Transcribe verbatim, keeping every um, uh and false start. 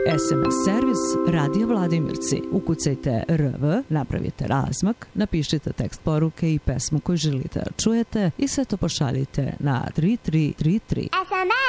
es em es servis Radio Vladimirci. Ukucajte R V, napravite razmak, napišite tekst poruke i pesmu koju želite da čujete i sve to pošaljite na tri tri tri tri.